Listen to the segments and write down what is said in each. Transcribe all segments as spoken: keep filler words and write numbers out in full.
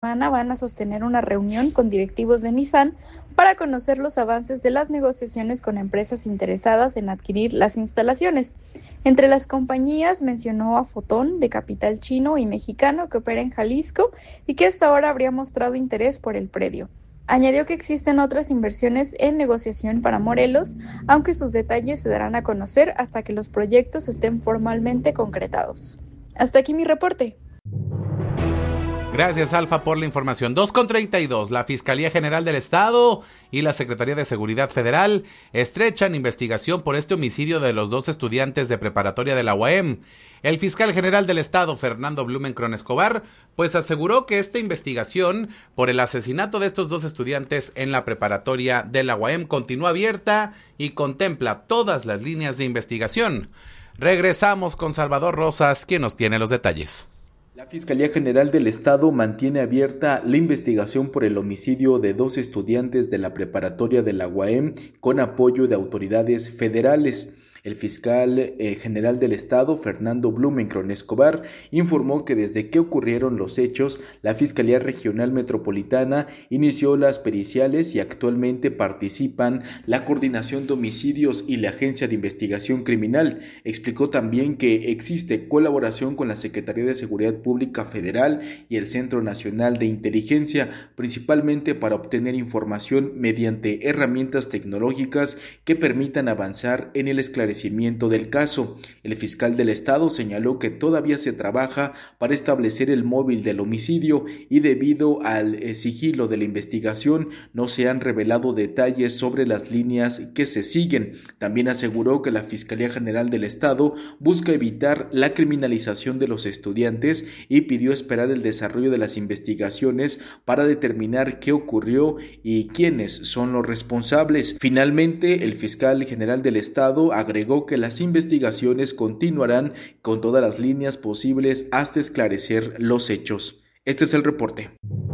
semana van a sostener una reunión con directivos de Nissan para conocer los avances de las negociaciones con empresas interesadas en adquirir las instalaciones. Entre las compañías mencionó a Foton, de capital chino y mexicano que opera en Jalisco y que hasta ahora habría mostrado interés por el predio. Añadió que existen otras inversiones en negociación para Morelos, aunque sus detalles se darán a conocer hasta que los proyectos estén formalmente concretados. Hasta aquí mi reporte. Gracias, Alfa, por la información. dos con treinta y dos. La Fiscalía General del Estado y la Secretaría de Seguridad Federal estrechan investigación por este homicidio de los dos estudiantes de preparatoria de la U A M. El fiscal general del Estado, Fernando Blumenkron Escobar, pues aseguró que esta investigación por el asesinato de estos dos estudiantes en la preparatoria de la U A M continúa abierta y contempla todas las líneas de investigación. Regresamos con Salvador Rosas, quien nos tiene los detalles. La Fiscalía General del Estado mantiene abierta la investigación por el homicidio de dos estudiantes de la preparatoria de la U A M con apoyo de autoridades federales. El fiscal eh, general del Estado, Fernando Blumenkron Escobar, informó que desde que ocurrieron los hechos, la Fiscalía Regional Metropolitana inició las periciales y actualmente participan la Coordinación de Homicidios y la Agencia de Investigación Criminal. Explicó también que existe colaboración con la Secretaría de Seguridad Pública Federal y el Centro Nacional de Inteligencia, principalmente para obtener información mediante herramientas tecnológicas que permitan avanzar en el esclarecimiento del caso. El fiscal del Estado señaló que todavía se trabaja para establecer el móvil del homicidio y debido al eh, sigilo de la investigación no se han revelado detalles sobre las líneas que se siguen. También aseguró que la Fiscalía General del Estado busca evitar la criminalización de los estudiantes y pidió esperar el desarrollo de las investigaciones para determinar qué ocurrió y quiénes son los responsables. Finalmente, el fiscal general del Estado agregó que las investigaciones continuarán con todas las líneas posibles hasta esclarecer los hechos. Este es el reporte.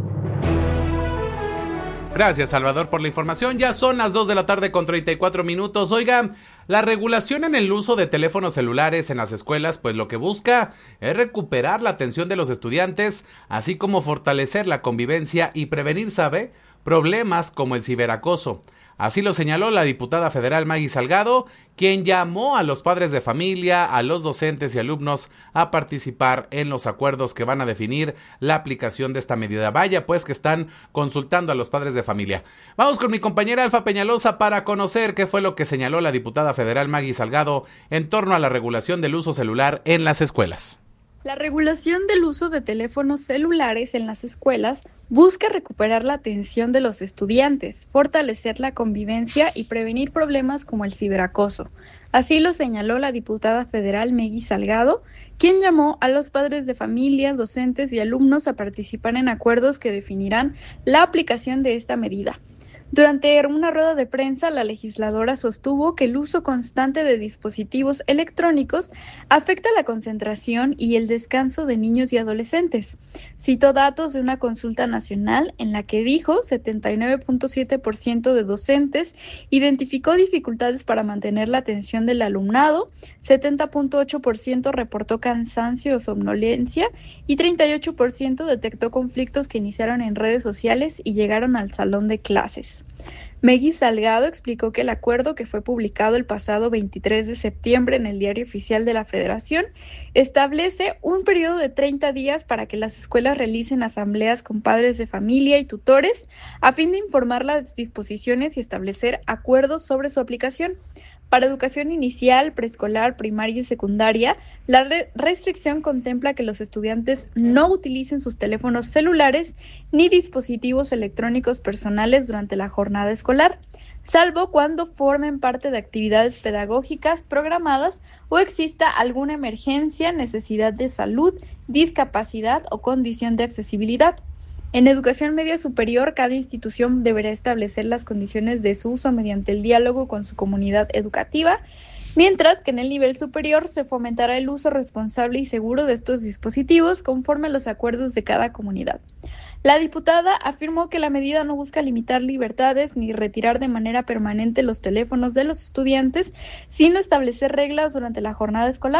Gracias, Salvador, por la información. Ya son las dos de la tarde con treinta y cuatro minutos. Oiga, la regulación en el uso de teléfonos celulares en las escuelas, pues lo que busca es recuperar la atención de los estudiantes, así como fortalecer la convivencia y prevenir, ¿sabe?, problemas como el ciberacoso. Así lo señaló la diputada federal Maggie Salgado, quien llamó a los padres de familia, a los docentes y alumnos a participar en los acuerdos que van a definir la aplicación de esta medida. Vaya, pues que están consultando a los padres de familia. Vamos con mi compañera Alfa Peñalosa para conocer qué fue lo que señaló la diputada federal Maggie Salgado en torno a la regulación del uso celular en las escuelas. La regulación del uso de teléfonos celulares en las escuelas busca recuperar la atención de los estudiantes, fortalecer la convivencia y prevenir problemas como el ciberacoso. Así lo señaló la diputada federal Maggie Salgado, quien llamó a los padres de familia, docentes y alumnos a participar en acuerdos que definirán la aplicación de esta medida. Durante una rueda de prensa, la legisladora sostuvo que el uso constante de dispositivos electrónicos afecta la concentración y el descanso de niños y adolescentes. Citó datos de una consulta nacional en la que dijo setenta y nueve punto siete por ciento de docentes identificó dificultades para mantener la atención del alumnado, setenta punto ocho por ciento reportó cansancio o somnolencia y treinta y ocho por ciento detectó conflictos que iniciaron en redes sociales y llegaron al salón de clases. Maggie Salgado explicó que el acuerdo, que fue publicado el pasado veintitrés de septiembre en el Diario Oficial de la Federación, establece un periodo de treinta días para que las escuelas realicen asambleas con padres de familia y tutores a fin de informar las disposiciones y establecer acuerdos sobre su aplicación. Para educación inicial, preescolar, primaria y secundaria, la re- restricción contempla que los estudiantes no utilicen sus teléfonos celulares ni dispositivos electrónicos personales durante la jornada escolar, salvo cuando formen parte de actividades pedagógicas programadas o exista alguna emergencia, necesidad de salud, discapacidad o condición de accesibilidad. En educación media superior, cada institución deberá establecer las condiciones de su uso mediante el diálogo con su comunidad educativa, mientras que en el nivel superior se fomentará el uso responsable y seguro de estos dispositivos conforme a los acuerdos de cada comunidad. La diputada afirmó que la medida no busca limitar libertades ni retirar de manera permanente los teléfonos de los estudiantes, sino establecer reglas durante la jornada escolar.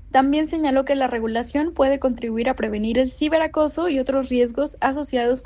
También señaló que la regulación puede contribuir a prevenir el ciberacoso y otros riesgos asociados